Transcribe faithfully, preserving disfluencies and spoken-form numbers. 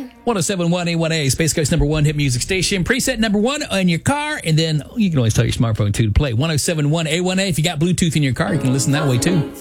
ten seventy-one A one A, Space Coast number one hit music station. Preset number one on your car, and then you can always tell your smartphone, too, to play ten seventy-one A one A. If you got Bluetooth in your car, you can listen that way, too.